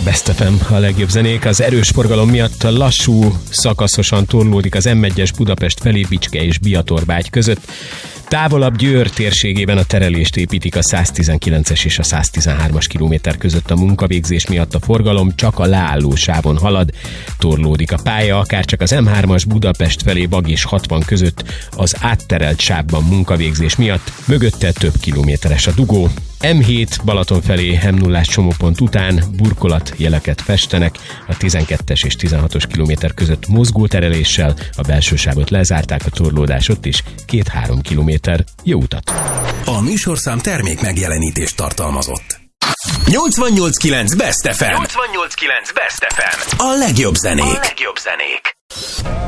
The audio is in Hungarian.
Best FM, a legjobb zenék. Az erős forgalom miatt lassú, szakaszosan torlódik az M1-es Budapest felé Bicske és Biatorbágy között. Távolabb Győr térségében a terelést építik a 119-es és a 113-as kilométer között a munkavégzés miatt a forgalom csak a leálló sávon halad. Torlódik a pálya, akárcsak az M3-as Budapest felé Bag és 60 között az átterelt sávban munkavégzés miatt, mögötte több kilométeres a dugó. M7 Balaton felé M0-ás csomópont után burkolatjeleket festenek, a 12-es és 16-os kilométer között mozgótereléssel, a belső sávot lezárták, a torlódás ott is 2-3 kilométer. Jó utat! A műsorszám termék megjelenítést tartalmazott. 88.9 Best FM. 88.9 Best FM. A legjobb zenék.